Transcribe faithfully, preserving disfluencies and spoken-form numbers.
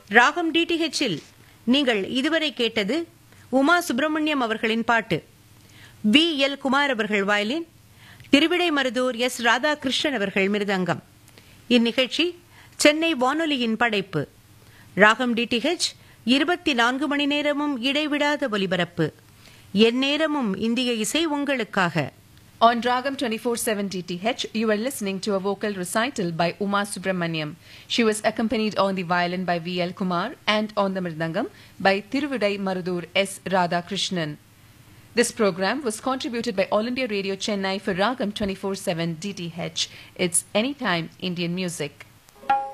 ராகம் டிடிஹெச்சில் நீங்கள் இதுவரை கேட்டது உமா சுப்பிரமணியம் அவர்களின் பாட்டு. வி எல் குமார் அவர்கள் வயலின், திருவிடைமருதூர் எஸ் ராதாகிருஷ்ணன் அவர்கள் மிருதங்கம். இந்நிகழ்ச்சி சென்னை வானொலியின் படைப்பு. ராகம் டிடிஹெச் இருபத்தி நான்கு மணி நேரமும் இடைவிடாத ஒலிபரப்பு. எந்நேரமும் இந்திய இசை உங்களுக்காக. On Ragam twenty-four seven D T H, you are listening to a vocal recital by Uma Subramaniam. She was accompanied on the violin by V L Kumar and on the mridangam by Thiruvidai Marudur S. Radhakrishnan. This program was contributed by All India Radio Chennai for Ragam twenty-four seven D T H. It's Anytime Indian Music.